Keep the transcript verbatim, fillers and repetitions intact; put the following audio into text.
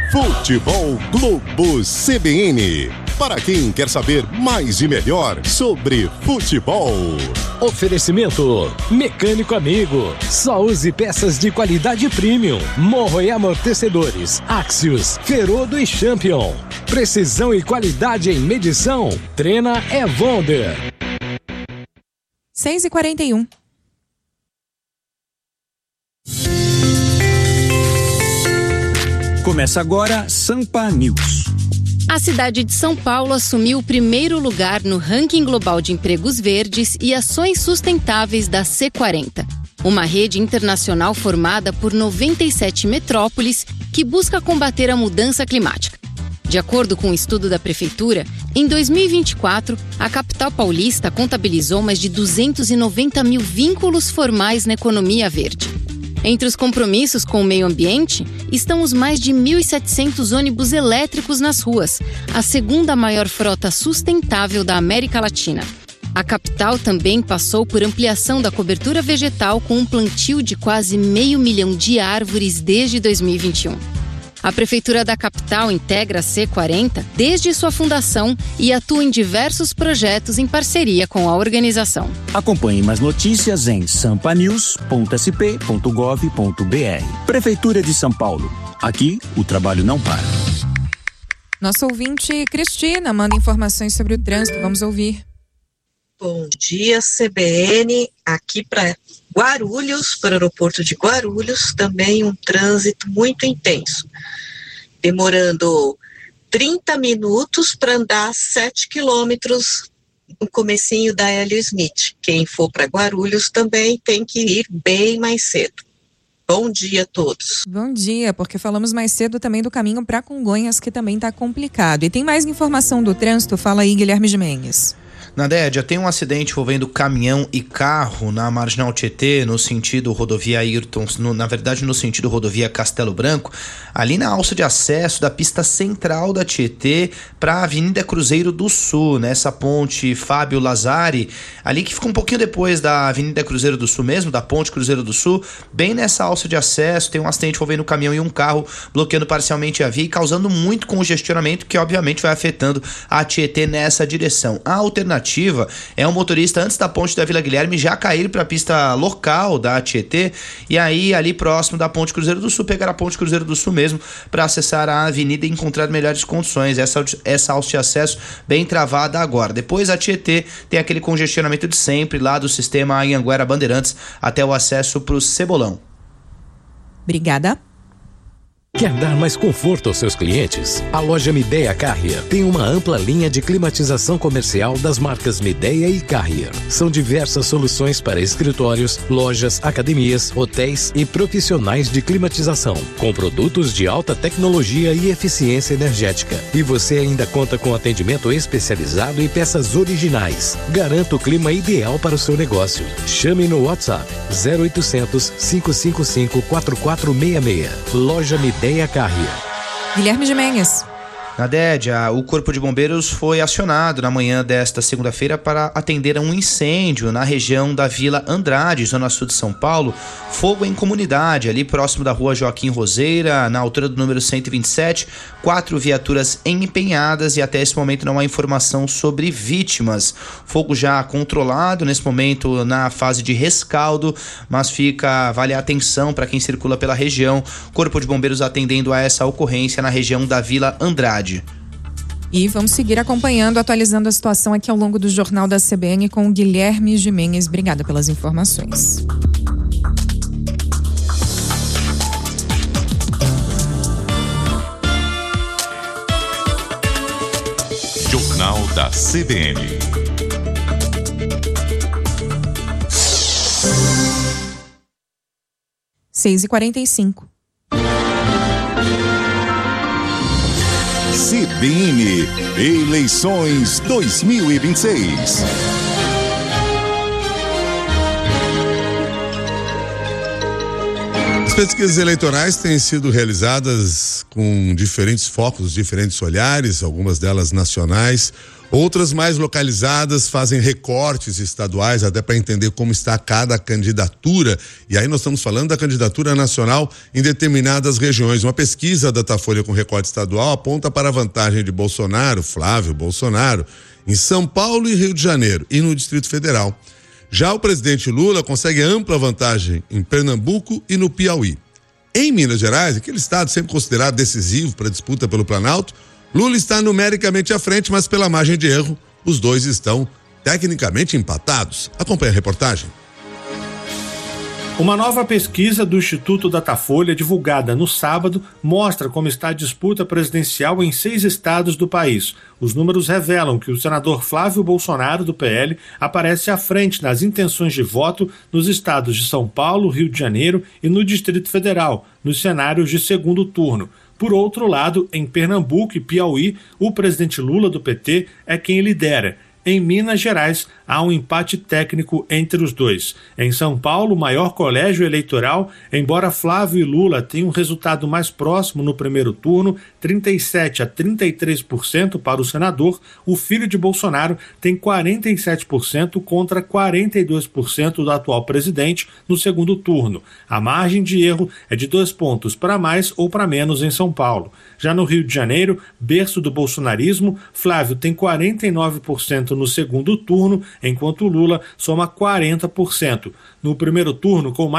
Futebol Globo C B N. Para quem quer saber mais e melhor sobre futebol. Oferecimento Mecânico Amigo. Só use peças de qualidade premium. Morro e amortecedores. Axios, Ferodo e Champion. Precisão e qualidade em medição. Trena é Wonder. seis e quarenta e um. Começa agora Sampa News. A cidade de São Paulo assumiu o primeiro lugar no ranking global de empregos verdes e ações sustentáveis da C quarenta, uma rede internacional formada por noventa e sete metrópoles que busca combater a mudança climática. De acordo com um estudo da Prefeitura, em dois mil e vinte e quatro, a capital paulista contabilizou mais de duzentos e noventa mil vínculos formais na economia verde. Entre os compromissos com o meio ambiente estão os mais de mil e setecentos ônibus elétricos nas ruas, a segunda maior frota sustentável da América Latina. A capital também passou por ampliação da cobertura vegetal com um plantio de quase meio milhão de árvores desde dois mil e vinte e um. A Prefeitura da capital integra a C quarenta desde sua fundação e atua em diversos projetos em parceria com a organização. Acompanhe mais notícias em sampa news ponto s p ponto gov ponto b r. Prefeitura de São Paulo. Aqui, o trabalho não para. Nosso ouvinte Cristina manda informações sobre o trânsito. Vamos ouvir. Bom dia, C B N. Aqui para Guarulhos, para o aeroporto de Guarulhos, também um trânsito muito intenso. Demorando trinta minutos para andar sete quilômetros no comecinho da Hélio Smith. Quem for para Guarulhos também tem que ir bem mais cedo. Bom dia a todos. Bom dia, porque falamos mais cedo também do caminho para Congonhas, que também está complicado. E tem mais informação do trânsito? Fala aí, Guilherme de Mendes. Nadédia, tem um acidente envolvendo caminhão e carro na Marginal Tietê, no sentido rodovia Ayrton, no, na verdade no sentido rodovia Castelo Branco, ali na alça de acesso da pista central da Tietê para a Avenida Cruzeiro do Sul, nessa ponte Fábio Lazari, ali que fica um pouquinho depois da Avenida Cruzeiro do Sul mesmo, da ponte Cruzeiro do Sul, bem nessa alça de acesso, tem um acidente envolvendo um caminhão e um carro, bloqueando parcialmente a via e causando muito congestionamento, que obviamente vai afetando a Tietê nessa direção. A alternativa é um motorista antes da ponte da Vila Guilherme já cair para a pista local da Tietê e aí ali próximo da ponte Cruzeiro do Sul pegar a ponte Cruzeiro do Sul mesmo para acessar a avenida e encontrar melhores condições. Essa, essa alça de acesso bem travada agora. Depois a Tietê tem aquele congestionamento de sempre lá do sistema Anhanguera Bandeirantes até o acesso para o Cebolão. Obrigada. Quer dar mais conforto aos seus clientes? A loja Midea Carrier tem uma ampla linha de climatização comercial das marcas Midea e Carrier. São diversas soluções para escritórios, lojas, academias, hotéis e profissionais de climatização, com produtos de alta tecnologia e eficiência energética. E você ainda conta com atendimento especializado e peças originais. Garanta o clima ideal para o seu negócio. Chame no WhatsApp zero oitocentos, cinco cinco cinco, quatro quatro seis seis. Loja Midea Ideia Carrier. Guilherme de Mendes. Nadédia, o Corpo de Bombeiros foi acionado na manhã desta segunda-feira para atender a um incêndio na região da Vila Andrade, zona sul de São Paulo. Fogo em comunidade, ali próximo da rua Joaquim Roseira, na altura do número cento e vinte e sete. Quatro viaturas empenhadas e até esse momento não há informação sobre vítimas. Fogo já controlado, nesse momento na fase de rescaldo, mas fica, vale a atenção para quem circula pela região. Corpo de Bombeiros atendendo a essa ocorrência na região da Vila Andrade. E vamos seguir acompanhando, atualizando a situação aqui ao longo do Jornal da C B N com o Guilherme Gimenez. Obrigada pelas informações. Jornal da C B N. seis e quarenta e cinco. C B N Eleições dois mil e vinte e seis. As pesquisas eleitorais têm sido realizadas com diferentes focos, diferentes olhares, algumas delas nacionais, Outras mais localizadas fazem recortes estaduais, até para entender como está cada candidatura. E aí nós estamos falando da candidatura nacional em determinadas regiões. Uma pesquisa da Datafolha com recorte estadual aponta para a vantagem de Bolsonaro, Flávio Bolsonaro, em São Paulo e Rio de Janeiro e no Distrito Federal. Já o presidente Lula consegue ampla vantagem em Pernambuco e no Piauí. Em Minas Gerais, aquele estado sempre considerado decisivo para a disputa pelo Planalto, Lula está numericamente à frente, mas pela margem de erro, os dois estão tecnicamente empatados. Acompanhe a reportagem. Uma nova pesquisa do Instituto Datafolha, divulgada no sábado, mostra como está a disputa presidencial em seis estados do país. Os números revelam que o senador Flávio Bolsonaro, do P L, aparece à frente nas intenções de voto nos estados de São Paulo, Rio de Janeiro e no Distrito Federal, nos cenários de segundo turno. Por outro lado, em Pernambuco e Piauí, o presidente Lula, do P T, é quem lidera. Em Minas Gerais, há um empate técnico entre os dois. Em São Paulo, o maior colégio eleitoral, embora Flávio e Lula tenham um resultado mais próximo no primeiro turno, trinta e sete a trinta e três por cento para o senador, o filho de Bolsonaro tem quarenta e sete por cento contra quarenta e dois por cento do atual presidente no segundo turno. A margem de erro é de dois pontos para mais ou para menos em São Paulo. Já no Rio de Janeiro, berço do bolsonarismo, Flávio tem quarenta e nove por cento no segundo turno, enquanto Lula soma quarenta por cento. No primeiro turno, com mais